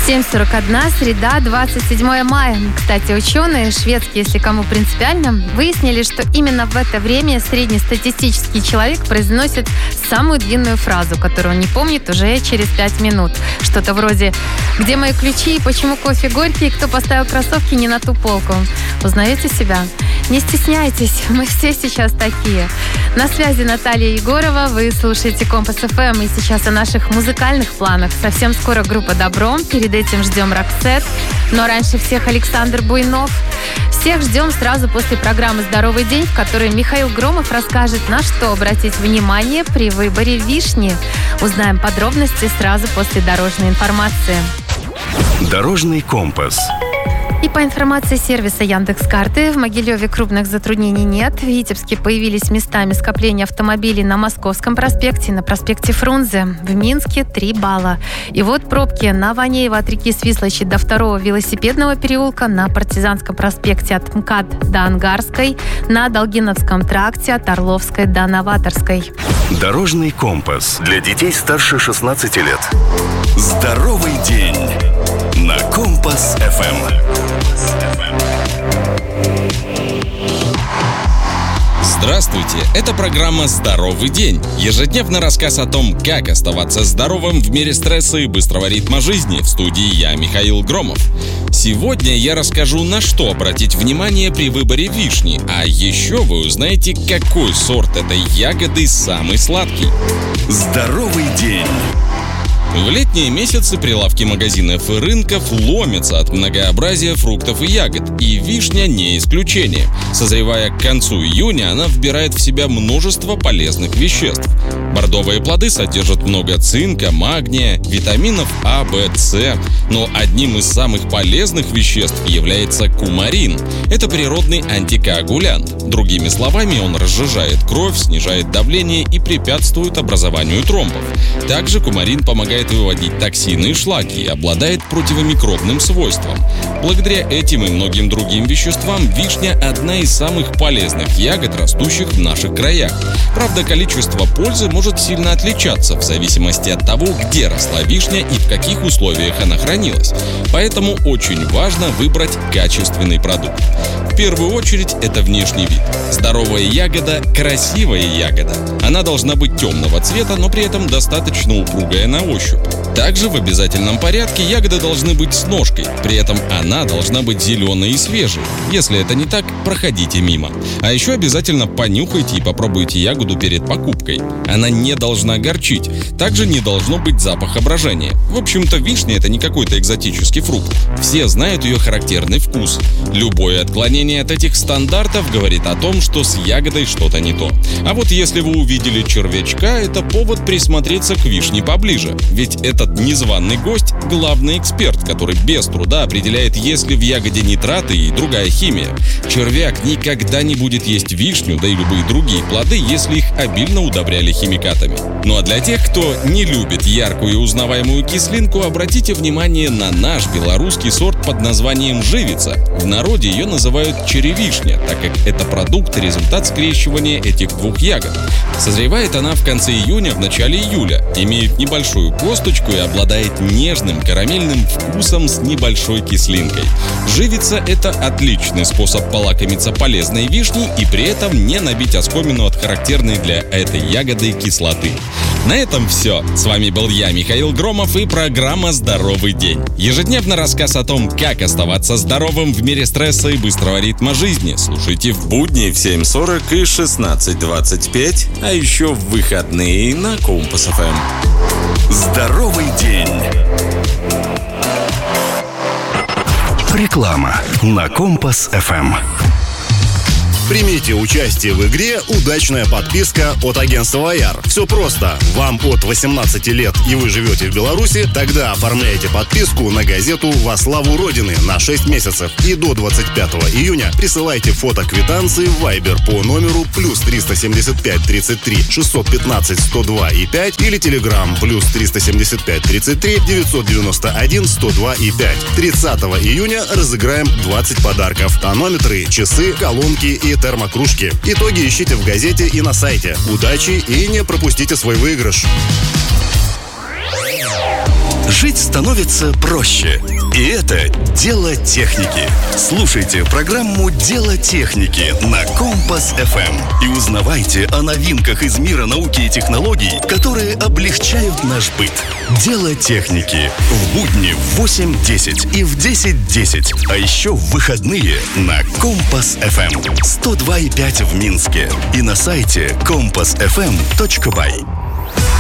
7:41, среда, 27 мая. Кстати, ученые, шведские, если кому принципиально, выяснили, что именно в это время среднестатистический человек произносит самую длинную фразу, которую он не помнит уже через 5 минут. Что-то вроде «Где мои ключи? Почему кофе горький? Кто поставил кроссовки не на ту полку?» Узнаете себя? Не стесняйтесь, мы все сейчас такие. На связи Наталья Егорова, вы слушаете Компас ФМ, и сейчас о наших музыкальных планах. Совсем скоро группа «Добро», перед этим ждем «Роксет», но раньше всех Александр Буйнов. Всех ждем сразу после программы «Здоровый день», в которой Михаил Громов расскажет, на что обратить внимание при выборе вишни. Узнаем подробности сразу после дорожной информации. Дорожный компас. И по информации сервиса Яндекс.Карты, в Могилеве крупных затруднений нет. В Витебске появились местами скопления автомобилей на Московском проспекте, на проспекте Фрунзе. В Минске 3 балла. И вот пробки на Ванеева от реки Свислочи до 2-го велосипедного переулка, на Партизанском проспекте от МКАД до Ангарской, на Долгиновском тракте от Орловской до Новаторской. Дорожный компас для детей старше 16 лет. Здоровый день на Компас ФМ. Здравствуйте! Это программа «Здоровый день». Ежедневный рассказ о том, как оставаться здоровым в мире стресса и быстрого ритма жизни. В студии я, Михаил Громов. Сегодня я расскажу, на что обратить внимание при выборе вишни. А еще вы узнаете, какой сорт этой ягоды самый сладкий. Здоровый день. В летние месяцы прилавки магазинов и рынков ломятся от многообразия фруктов и ягод, и вишня не исключение. Созревая к концу июня, она вбирает в себя множество полезных веществ. Бордовые плоды содержат много цинка, магния, витаминов А, В, С. Но одним из самых полезных веществ является кумарин. Это природный антикоагулянт. Другими словами, он разжижает кровь, снижает давление и препятствует образованию тромбов. Также кумарин помогает выводить токсины и шлаки и обладает противомикробным свойством. Благодаря этим и многим другим веществам вишня – одна из самых полезных ягод, растущих в наших краях. Правда, количество пользы может сильно отличаться в зависимости от того, где росла вишня и в каких условиях она хранилась. Поэтому очень важно выбрать качественный продукт. В первую очередь это внешний вид. Здоровая ягода – красивая ягода. Она должна быть темного цвета, но при этом достаточно упругая на ощупь. Также в обязательном порядке ягоды должны быть с ножкой, при этом она должна быть зеленой и свежей. Если это не так, проходите мимо. А еще обязательно понюхайте и попробуйте ягоду перед покупкой. Она не должна горчить, также не должно быть запаха брожения. В общем-то, вишня – это не какой-то экзотический фрукт. Все знают ее характерный вкус. Любое отклонение от этих стандартов говорит о том, что с ягодой что-то не то. А вот если вы увидели червячка, это повод присмотреться к вишне поближе. Ведь этот незваный гость – главный эксперт, который без труда определяет, есть ли в ягоде нитраты и другая химия. Червяк никогда не будет есть вишню, да и любые другие плоды, если их обильно удобряли химикатами. Ну а для тех, кто не любит яркую и узнаваемую кислинку, обратите внимание на наш белорусский сорт под названием «живица». В народе ее называют черевишня, так как это продукт, результат скрещивания этих двух ягод. Созревает она в конце июня, в начале июля, имеет небольшую косточку и обладает нежным карамельным вкусом с небольшой кислинкой. Живица – это отличный способ полакомиться полезной вишней и при этом не набить оскомину от характерной для этой ягоды кислоты. На этом все. С вами был я, Михаил Громов, и программа «Здоровый день». Ежедневно рассказ о том, как оставаться здоровым в мире стресса и быстрого ритма жизни. Слушайте в будни в 7:40 и 16:25, а еще в выходные на Компас ФМ. Здоровый день. Реклама на Компас ФМ. Примите участие в игре «Удачная подписка» от агентства «Аяр». Все просто. Вам от 18 лет и вы живете в Беларуси, тогда оформляйте подписку на газету «Во славу Родины» на 6 месяцев. И до 25 июня присылайте фото-квитанции в Viber по номеру +375 33 615 102 и 5 или Telegram +375 33 991 102 и 5. 30 июня разыграем 20 подарков. Тонометры, часы, колонки и термокружки. Итоги ищите в газете и на сайте. Удачи и не пропустите свой выигрыш. жить становится проще. И это дело техники. Слушайте программу «Дело техники» на Компас FM и узнавайте о новинках из мира науки и технологий, которые облегчают наш быт. «Дело техники» в будни в 8:10 и в 10:10, а еще в выходные на Компас FM 102,5 в Минске и на сайте compassfm.by.